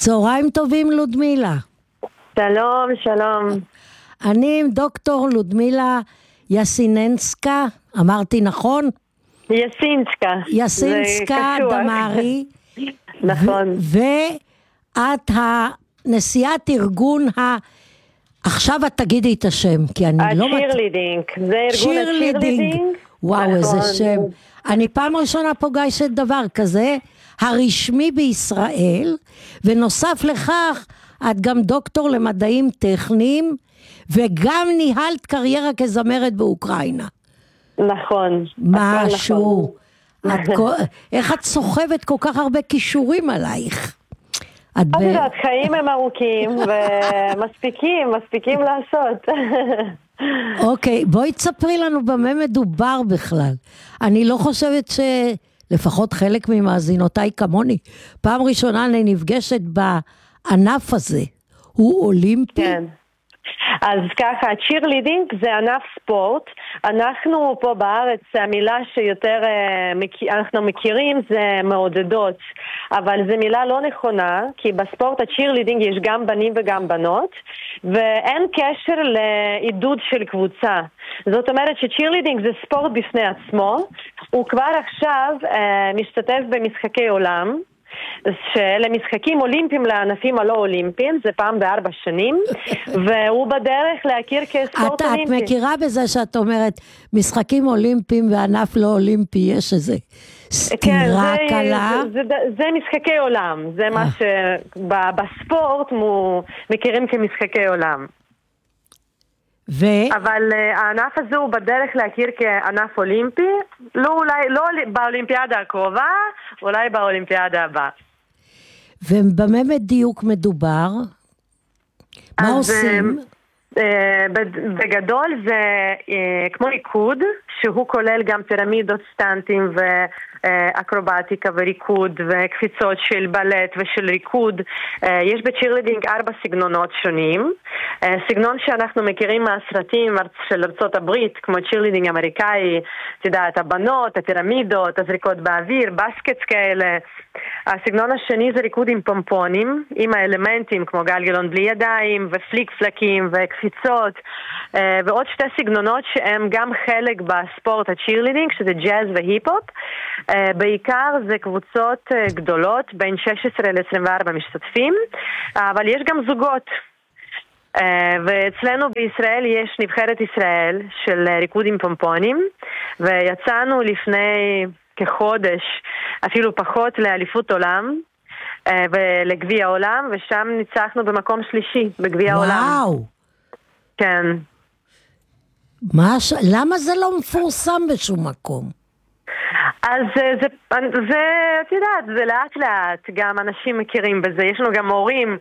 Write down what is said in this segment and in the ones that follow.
צהריים טובים לודמילה. שלום, שלום. אני עם דוקטור לודמילה יסינסקה, אמרתי נכון? יסינסקה דמארי. נכון. ואת הנשיאת ארגון עכשיו את תגידי את השם, כי אני לא... השירלידינג, זה ארגון השירלידינג. וואו, איזה שם. אני פעם ראשונה פוגשת דבר כזה, הרשמי בישראל, ונוסף לכך, את גם דוקטור למדעים טכניים, וגם ניהלת קריירה כזמרת באוקראינה. נכון. משהו. איך את סוחבת כל כך הרבה כישורים עלייך? את יודעת, חיים הם ארוכים, ומספיקים לעשות. אוקיי, בואי תספרי לנו במה מדובר בכלל. אני לא חושבת לפחות חלק ממאזינותיי כמוני, פעם ראשונה אני נפגשת בענף הזה, הוא אולימפי? כן. אז ככה, cheerleading זה ענף ספורט. אנחנו פה בארץ, המילה שיותר אנחנו מכירים זה מעודדות, אבל זו מילה לא נכונה, כי בספורט cheerleading יש גם בנים וגם בנות, ואין קשר לעידוד של קבוצה. זאת אומרת ש-cheerleading זה ספורט בפני עצמו, הוא כבר עכשיו משתתף במשחקי עולם, שאלה משחקים אולימפיים לענפים הלא אולימפיים, זה פעם ב4 שנים, והוא בדרך להכיר כספורט אולימפי. את מכירה בזה שאת אומרת, משחקים אולימפיים וענף לא אולימפי, יש איזה סתירה קלה? זה משחקי עולם, זה מה שבספורט מכירים כמשחקי עולם. אבל הענף הזה הוא בדרך להכיר כענף אולימפי, לא באולימפיאדה הקרובה, אולי באולימפיאדה הבאה. ובמה בדיוק מדובר? מה עושים? בגדול זה כמו ריקוד, שהוא כולל גם פירמידות, סטנטים ואקרובטיקה וריקוד וקפיצות של בלט ושל ריקוד. יש בצ'ירלידינג 4 סגנונות שונים. סגנון שאנחנו מכירים מהסרטים של ארצות הברית, כמו צ'ירלידינג אמריקאי, תדעת, הבנות, הפירמידות, הזריקות באוויר, בסקטס כאלה. הסגנון השני זה ריקוד עם פומפונים, עם האלמנטים כמו גלגלון בלי ידיים ופליק פלקים וקפיצות, ועוד 2 סגנונות שהם גם חלק בספורט הצ'ירלידינג, שזה ג'אז והיפ-הופ. בעיקר זה קבוצות גדולות, בין 16 ל-24 משתתפים, אבל יש גם זוגות. ואצלנו בישראל יש נבחרת ישראל של ריקוד עם פומפונים, ויצאנו לפני כחודש, אפילו פחות, לאליפות עולם ולגביע העולם, ושם ניצחנו במקום שלישי בגביע העולם. וואו. כן. למה זה לא מפורסם בשום מקום? אז זה, את יודעת, זה לאט לאט, גם אנשים מכירים בזה. יש לנו גם הורים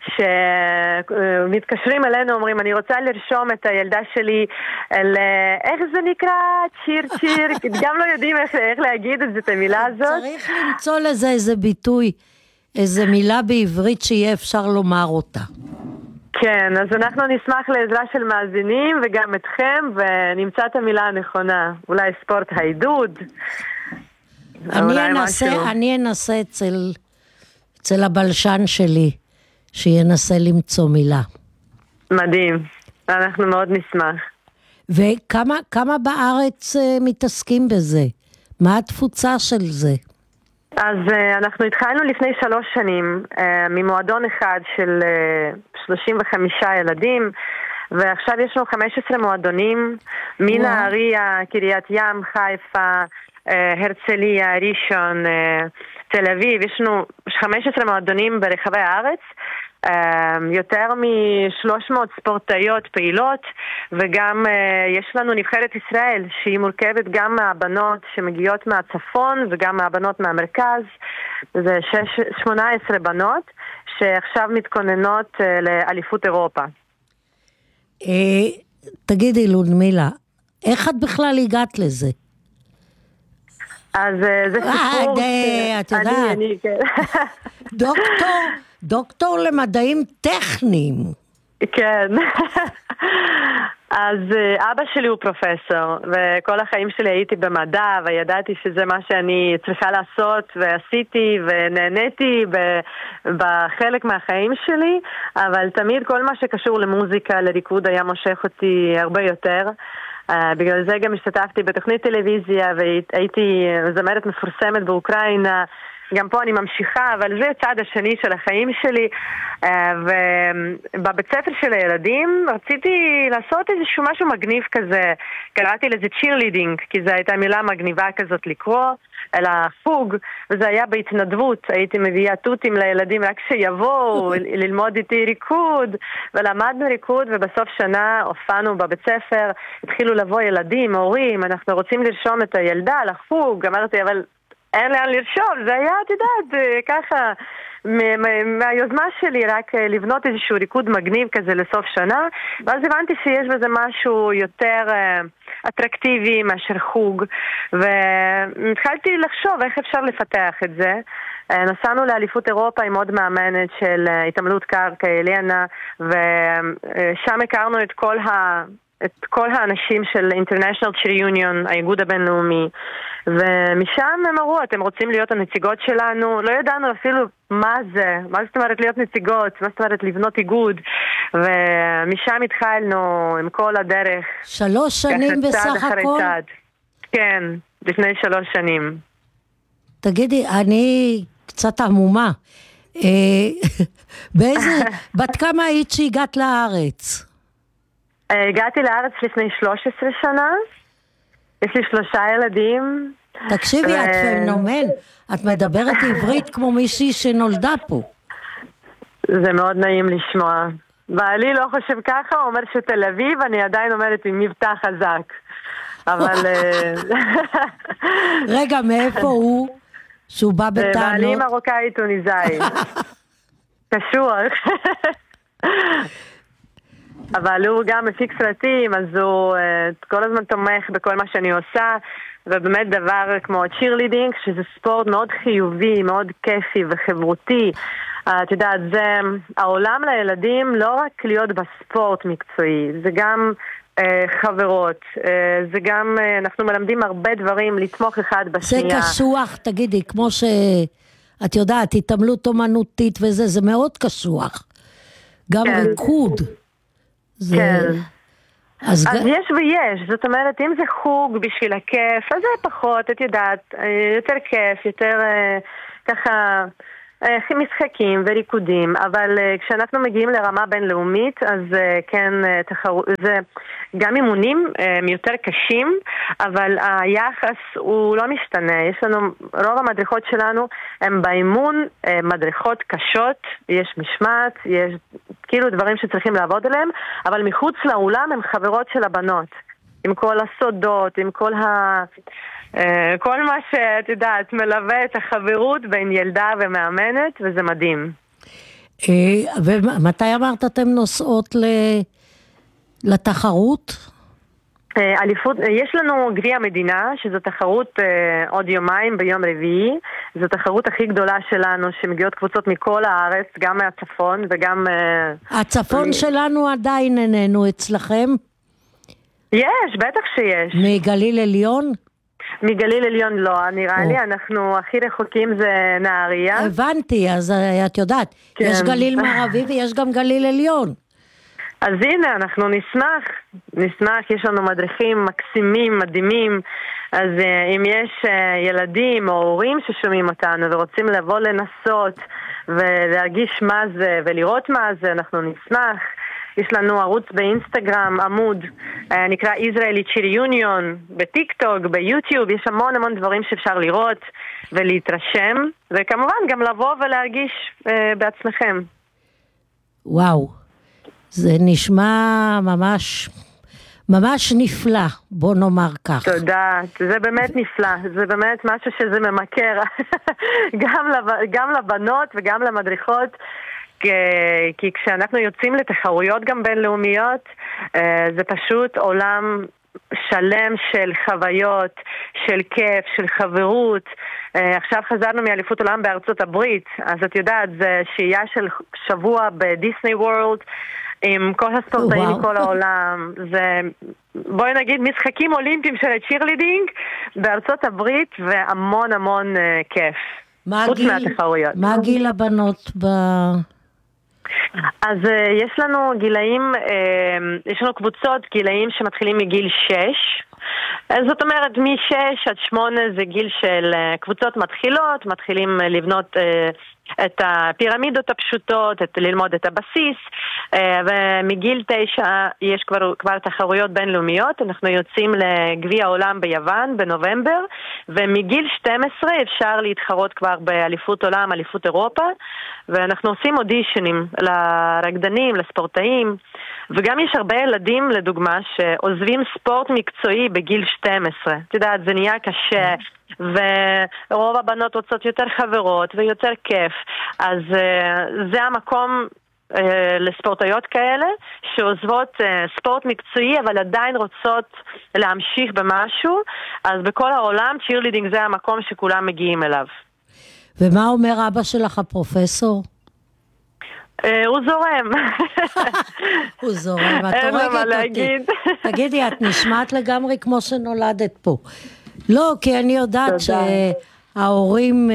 שמתקשרים אלינו, אומרים, אני רוצה לרשום את הילדה שלי, איך זה נקרא? צ'יר, גם לא יודעים איך להגיד את המילה הזאת. צריך למצוא לזה איזה ביטוי, איזה מילה בעברית שיהיה אפשר לומר אותה. כן, אז אנחנו נשמח לעזרה של מאזינים וגם אתכם, ונמצא את המילה הנכונה. אולי ספורט העידוד. אני אנסה אצל הבלשן שלי, שינסה למצוא מילה. מדהים, אנחנו מאוד נשמח. וכמה בארץ מתעסקים בזה? מה התפוצה של זה? אז אנחנו התחלנו לפני 3 שנים, ממועדון אחד של 35 ילדים, ועכשיו יש לנו 15 מועדונים, מנהריה, קריית ים, חיפה, הרצליה, ראשון, תל אביב. יש לנו 15 מועדונים ברחבי הארץ, יותר מ-300 ספורטאיות פעילות, וגם יש לנו נבחרת ישראל שהיא מורכבת גם מהבנות שמגיעות מהצפון וגם מהבנות מהמרכז. זה 18 בנות שעכשיו מתכוננות לאליפות אירופה. תגידי לודמילה, איך את בכלל הגעת לזה? אז זה סיפור... את יודעת, דוקטור למדעים טכניים. כן. אז אבא שלי הוא פרופסור, וכל החיים שלי הייתי במדע, וידעתי שזה מה שאני צריכה לעשות, ועשיתי, ונהניתי בחלק מהחיים שלי, אבל תמיד כל מה שקשור למוזיקה, לריקוד, היה מושך אותי הרבה יותר. בגלל זה גם השתתפתי בתוכנית טלוויזיה, והייתי זמרת מפורסמת באוקראינה. גם פה אני ממשיכה, אבל זה הצד השני של החיים שלי. ובבית ספר של הילדים רציתי לעשות איזשהו משהו מגניב כזה. קראתי לזה cheerleading, כי זו הייתה מילה מגניבה כזאת לקרוא, אלא חוג, וזה היה בהתנדבות. הייתי מביאה תותים לילדים רק שיבואו ללמוד איתי ריקוד, ולמדנו ריקוד, ובסוף שנה הופענו בבית ספר, התחילו לבוא ילדים, הורים, אנחנו רוצים לרשום את הילדה לחוג. אמרתי, אבל אין לאן לרשום, זה היה, את יודעת, ככה, מהיוזמה שלי רק לבנות איזשהו ריקוד מגניב כזה לסוף שנה, ואז הבנתי שיש בזה משהו יותר אטרקטיבי מאשר חוג, והתחלתי לחשוב איך אפשר לפתח את זה. נסענו לאליפות אירופה עם עוד מאמנת של התעמלות קרקע, אליאנה, ושם הכרנו את כל האנשים של International Cheer Union, האיגוד הבינלאומי, ומשם הם אמרו, אתם רוצים להיות הנציגות שלנו? לא ידענו אפילו מה זה, מה זאת אומרת להיות נציגות, מה זאת אומרת לבנות איגוד, ומשם התחלנו עם כל הדרך. 3 שנים בסך הכל? צד. כן, לפני 3 שנים. תגידי, אני קצת עמומה. בת כמה היית שהגעת לארץ? הגעתי לארץ לפני 13 שנה. יש לי 3 ילדים. תקשיבי, את פנומן. את מדברת עברית כמו מישהי שנולדה פה. זה מאוד נעים לשמוע. בעלי לא חושב ככה, הוא אומר שתל אביב, אני עדיין אומרת עם מבטא חזק. אבל... רגע, מאיפה הוא? שהוא בא בטענות? בעלי מרוקאי טוניסאי. קשור. אבל הוא גם מפיק סרטים, אז הוא כל הזמן תומך בכל מה שאני עושה, ובאמת דבר כמו cheerleading, שזה ספורט מאוד חיובי, מאוד כיפי וחברותי. את יודעת, זה העולם לילדים לא רק להיות בספורט מקצועי, זה גם חברות, זה גם, אנחנו מלמדים הרבה דברים, לתמוך אחד בשנייה. זה קשוח, תגידי, כמו שאת יודעת, התעמלות אומנותית וזה, זה מאוד קשוח. גם ריקוד. כן. אז יש ויש, זאת אומרת, אם זה חוג בשביל הכיף, אז זה פחות, את יודעת, יותר כיף, יותר ככה משחקים וריקודים, אבל כשאנחנו מגיעים לרמה בינלאומית, אז כן, זה גם אימונים יותר קשים, אבל היחס הוא לא משתנה. יש לנו, רוב המדריכות שלנו הם באימון מדריכות קשות, יש משמעת, יש כאילו דברים שצריכים לעבוד עליהם, אבל מחוץ לאולם הם חברות של הבנות, עם כל הסודות, עם כל מה שאת יודעת, מלווה את החברות בין ילדה ומאמנת, וזה מדהים. ומתי אמרת אתם נוסעות לתחרות? אליפות, יש לנו גביע המדינה, שזו תחרות עוד יומיים ביום רביעי. זו תחרות הכי גדולה שלנו, שמגיעות קבוצות מכל הארץ, גם מהצפון וגם... הצפון שלנו עדיין איננו אצלכם? יש, בטח שיש. מגליל עליון? מגליל עליון לא, נראה לי, אנחנו הכי רחוקים זה נהריה. הבנתי, אז את יודעת, יש גליל מערבי ויש גם גליל עליון. אז הנה, אנחנו נשמח, יש לנו מדריכים מקסימים, מדהימים, אז אם יש ילדים או הורים ששומעים אותנו ורוצים לבוא לנסות ולהרגיש מה זה ולראות מה זה, אנחנו נשמח. יש לנו ערוץ באינסטגרם, עמוד, נקרא Israeli Cheer Union, בטיק-טוק, ביוטיוב, יש המון המון דברים שאפשר לראות ולהתרשם, וכמובן גם לבוא ולהרגיש בעצמכם. וואו, זה נשמע ממש נפלא, בוא נאמר כך. תודה, זה באמת נפלא, זה באמת משהו שזה ממכר, גם לבנות וגם למדריכות, כי כשאנחנו יוצאים לתחרויות גם בינלאומיות, זה פשוט עולם שלם של חוויות, של כיף, של חברות. עכשיו חזרנו מאליפות עולם בארצות הברית, אז את יודעת, זה שהייה של שבוע בדיסני וורלד, עם כל הספורטאים מכל העולם. זה, בואי נגיד, משחקים אולימפיים של הצ'ירלידינג בארצות הברית, והמון המון כיף. חוץ מהתחרויות. מה גיל הבנות אז יש לנו גילאים, יש לנו קבוצות גילאים שמתחילים מגיל 6. זאת אומרת, מ-6 עד 8 זה גיל של קבוצות מתחילות, מתחילים לבנות את הפירמידות הפשוטות, ללמוד את הבסיס, ומגיל 9 יש כבר תחרויות בינלאומיות, אנחנו יוצאים לגביע העולם ביוון בנובמבר, ומגיל 12 אפשר להתחרות כבר באליפות עולם, אליפות אירופה, ואנחנו עושים אודישנים לרקדנים, לספורטאים, וגם יש הרבה ילדים, לדוגמה, שעוזבים ספורט מקצועי בגיל 12. את יודעת, זה נהיה קשה, ורוב הבנות רוצות יותר חברות ויותר כיף. אז זה המקום לספורטאיות כאלה, שעוזבות ספורט מקצועי, אבל עדיין רוצות להמשיך במשהו. אז בכל העולם, צ'ירלידינג זה המקום שכולם מגיעים אליו. ומה אומר אבא שלך, הפרופסור? הוא זורם. הוא זורם, את הורגת אותי. תגידי, את נשמעת לגמרי כמו שנולדת פה. לא, כי אני יודעת שההורים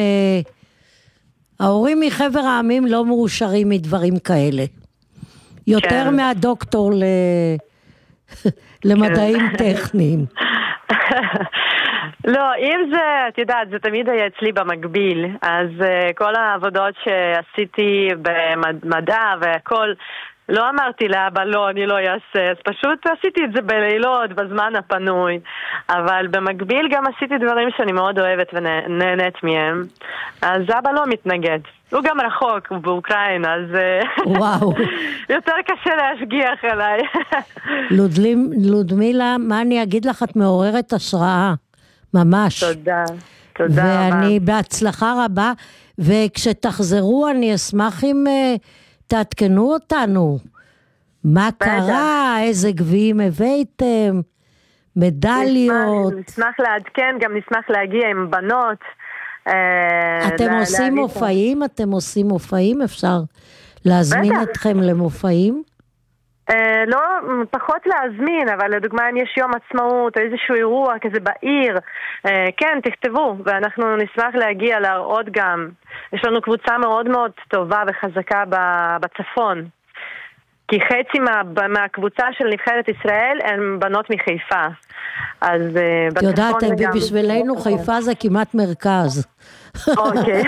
מחבר העמים לא מאושרים מדברים כאלה. יותר מהדוקטור למדעים טכניים. לא, אם זה, את יודעת, זה תמיד היה אצלי במקביל, אז כל העבודות שעשיתי במדע והכל, לא אמרתי לאבא, לא, אני לא אעשה, אז פשוט עשיתי את זה בלילות, בזמן הפנוי, אבל במקביל גם עשיתי דברים שאני מאוד אוהבת ונהנית מהם, אז אבא לא מתנגד. הוא גם רחוק, הוא באוקראינה, אז וואו. יותר קשה להשגיח עליי. לודמילה, מה אני אגיד לך, את מעוררת השראה, ממש. תודה, תודה רבה. ואני בהצלחה רבה, וכשתחזרו אני אשמח אם תעדכנו אותנו. מה קרה, איזה גביעים הבאתם, מדליות. נשמח לעדכן, גם נשמח להגיע עם בנות. אתם עושים מופעים? אתם עושים מופעים? אפשר להזמין אתכם למופעים? לא, פחות להזמין, אבל לדוגמה אם יש יום עצמאות או איזשהו אירוע כזה בעיר, כן, תכתבו, ואנחנו נשמח להגיע להראות גם. יש לנו קבוצה מאוד מאוד טובה וחזקה בצפון, כי חצי מהקבוצה של נבחרת ישראל הן בנות מחיפה. אז בצפון יודעת, בשבילנו חיפה זה כמעט מרכז. אוקיי.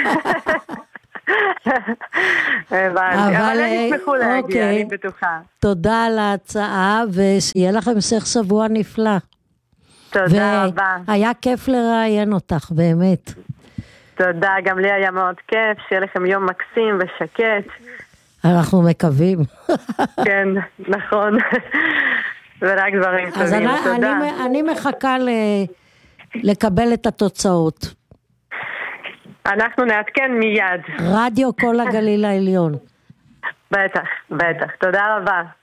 אבל הם ישמחו להגיע, אני בטוחה. תודה על ההצעה, ושיהיה לכם המשך שבוע נפלא. תודה רבה. והיה כיף לראיין אותך, באמת. תודה, גם לי היה מאוד כיף, שיהיה לכם יום מקסים ושקט. אנחנו מקווים. כן, נכון. ורק דברים טובים, תודה. אז אני מחכה לקבל את התוצאות. אנחנו נעדכן מיד. רדיו כל הגליל העליון. בטח, בטח. תודה רבה.